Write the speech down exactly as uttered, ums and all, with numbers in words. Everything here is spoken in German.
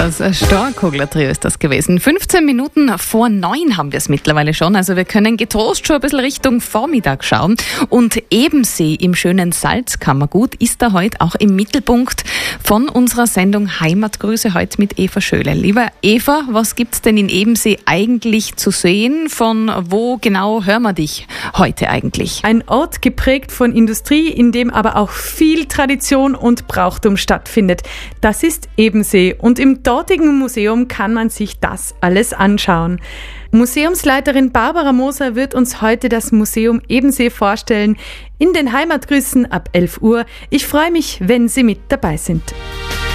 Das Storkogler-Trio ist das gewesen. fünfzehn Minuten vor neun haben wir es mittlerweile schon. Also wir können getrost schon ein bisschen Richtung Vormittag schauen. Und Ebensee im schönen Salzkammergut ist da heute auch im Mittelpunkt von unserer Sendung Heimatgrüße heute mit Eva Schöle. Lieber Eva, was gibt's denn in Ebensee eigentlich zu sehen? Von wo genau hören wir dich heute eigentlich? Ein Ort geprägt von Industrie, in dem aber auch viel Tradition und Brauchtum stattfindet. Das ist Ebensee und im dortigen Museum kann man sich das alles anschauen. Museumsleiterin Barbara Moser wird uns heute das Museum Ebensee vorstellen in den Heimatgrüßen ab elf Uhr. Ich freue mich, wenn Sie mit dabei sind.